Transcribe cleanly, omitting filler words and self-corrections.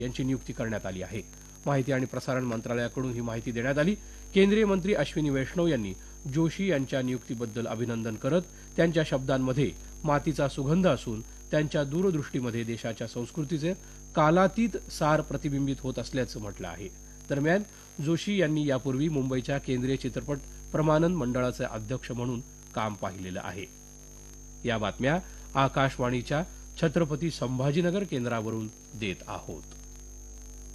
यांची नियुक्ती करण्यात आली आहे। माहिती आणि प्रसारण मंत्रालयाकडून ही माहिती देण्यात आली। केंद्रीय मंत्री अश्विनी वैष्णव यांनी जोशी यांच्या नियुक्तीबद्दल अभिनंदन करत त्यांच्या शब्दांमध्ये मातीचा सुगंध असून त्यांच्या दूरदृष्टीमध्ये देशाच्या संस्कृतीचे कालातीत सार प्रतिबिंबित होत असल्याचं म्हटलं आहे। दरम्यान जोशी यांनी यापूर्वी मुंबईच्या केंद्रीय चित्रपट प्रमाणन मंडळाचे अध्यक्ष म्हणून काम पाहिलेलं आहे। या बातम्या आकाशवाणीच्या छत्रपती संभाजीनगर केंद्रावरून देत आहोत।